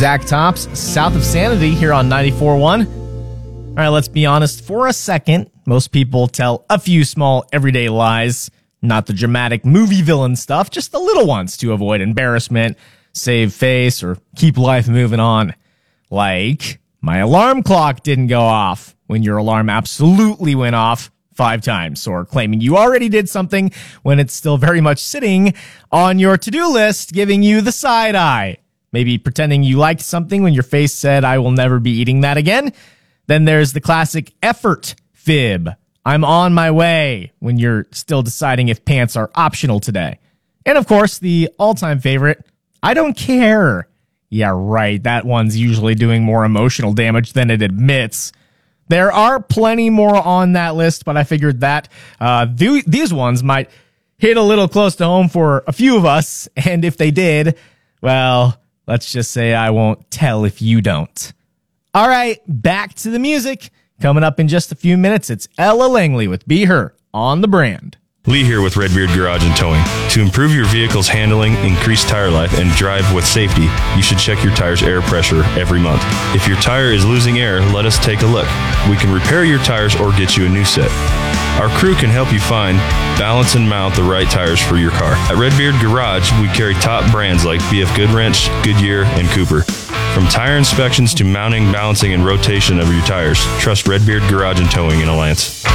Zach Tops, South of Sanity here on 94.1. All right, let's be honest for a second. Most people tell a few small everyday lies, not the dramatic movie villain stuff, just the little ones to avoid embarrassment, save face, or keep life moving on. Like, my alarm clock didn't go off when your alarm absolutely went off 5 times, or claiming you already did something when it's still very much sitting on your to-do list, giving you the side eye. Maybe pretending you liked something when your face said, I will never be eating that again. Then there's the classic effort fib. I'm on my way when you're still deciding if pants are optional today. And of course, the all-time favorite, I don't care. Yeah, right. That one's usually doing more emotional damage than it admits. There are plenty more on that list, but I figured that these ones might hit a little close to home for a few of us. And if they did, well, let's just say I won't tell if you don't. All right, back to the music. Coming up in just a few minutes, it's Ella Langley with Be Her on the Brand. Lee here with Redbeard Garage and Towing. To improve your vehicle's handling, increase tire life, and drive with safety, you should check your tire's air pressure every month. If your tire is losing air, let us take a look. We can repair your tires or get you a new set. Our crew can help you find, balance, and mount the right tires for your car. At Redbeard Garage, we carry top brands like BF Goodwrench, Goodyear, and Cooper. From tire inspections to mounting, balancing, and rotation of your tires, trust Redbeard Garage and Towing in Alliance.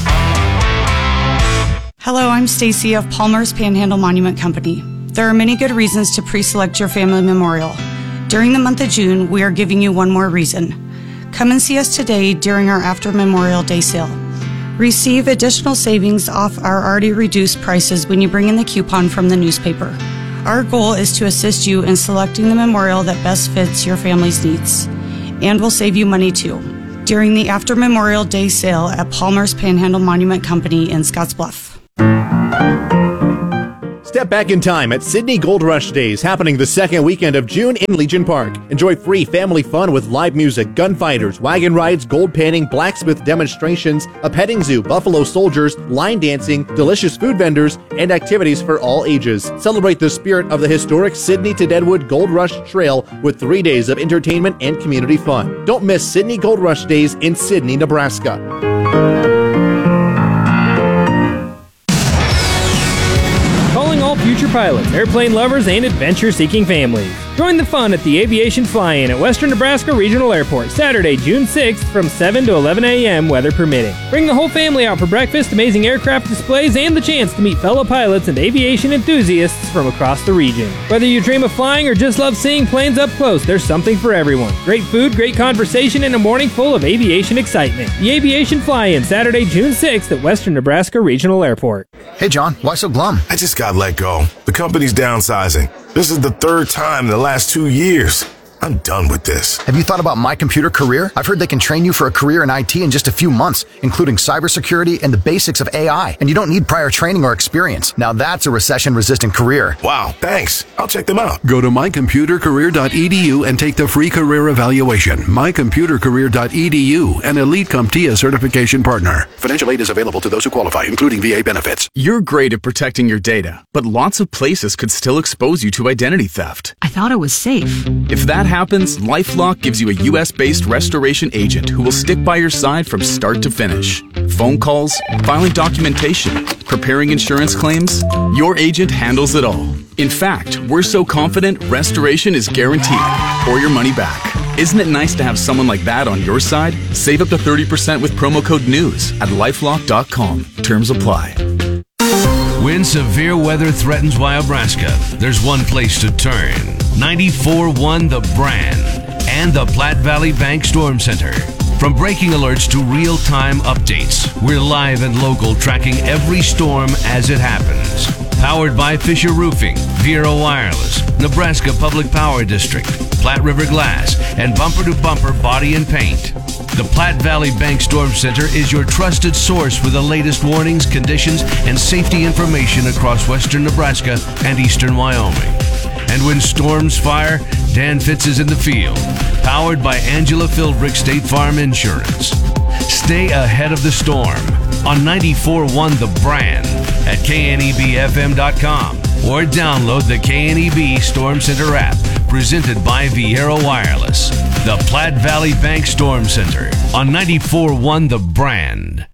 Hello, I'm Stacy of Palmer's Panhandle Monument Company. There are many good reasons to pre-select your family memorial. During the month of June, we are giving you one more reason. Come and see us today during our After Memorial Day sale. Receive additional savings off our already reduced prices when you bring in the coupon from the newspaper. Our goal is to assist you in selecting the memorial that best fits your family's needs, and will save you money too. During the After Memorial Day sale at Palmer's Panhandle Monument Company in Scottsbluff. Step back in time at Sydney Gold Rush Days, happening the second weekend of June in Legion Park. Enjoy free family fun with live music, gunfighters, wagon rides, gold panning, blacksmith demonstrations, a petting zoo, buffalo soldiers, line dancing, delicious food vendors, and activities for all ages. Celebrate the spirit of the historic Sydney to Deadwood Gold Rush Trail with 3 days of entertainment and community fun. Don't miss Sydney Gold Rush Days in Sydney, Nebraska. All future pilots, airplane lovers, and adventure-seeking families. Join the fun at the Aviation Fly-In at Western Nebraska Regional Airport, Saturday, June 6th from 7 to 11 a.m., weather permitting. Bring the whole family out for breakfast, amazing aircraft displays, and the chance to meet fellow pilots and aviation enthusiasts from across the region. Whether you dream of flying or just love seeing planes up close, there's something for everyone. Great food, great conversation, and a morning full of aviation excitement. The Aviation Fly-In, Saturday, June 6th at Western Nebraska Regional Airport. Hey, John, why so glum? I just got let go. The company's downsizing. This is the 3rd time in the last 2 years. I'm done with this. Have you thought about My Computer Career? I've heard they can train you for a career in IT in just a few months, including cybersecurity and the basics of AI. And you don't need prior training or experience. Now that's a recession-resistant career. Wow, thanks. I'll check them out. Go to mycomputercareer.edu and take the free career evaluation. mycomputercareer.edu, an Elite CompTIA certification partner. Financial aid is available to those who qualify, including VA benefits. You're great at protecting your data, but lots of places could still expose you to identity theft. I thought it was safe. If that happens, LifeLock gives you a U.S.-based restoration agent who will stick by your side from start to finish. Phone calls, filing documentation, preparing insurance claims, your agent handles it all. In fact, we're so confident restoration is guaranteed or your money back. Isn't it nice to have someone like that on your side? Save up to 30% with promo code NEWS at LifeLock.com. Terms apply. When severe weather threatens Wyobraska, there's one place to turn. 94.1 The Brand and the Platte Valley Bank Storm Center. From breaking alerts to real-time updates, we're live and local, tracking every storm as it happens. Powered by Fisher Roofing, Vero Wireless, Nebraska Public Power District, Platte River Glass, and Bumper to Bumper Body and Paint. The Platte Valley Bank Storm Center is your trusted source for the latest warnings, conditions, and safety information across western Nebraska and eastern Wyoming. And when storms fire, Dan Fitz is in the field, powered by Angela Philbrick State Farm Insurance. Stay ahead of the storm on 94.1 The Brand at knebfm.com or download the KNEB Storm Center app presented by Viera Wireless. The Platte Valley Bank Storm Center on 94.1 The Brand.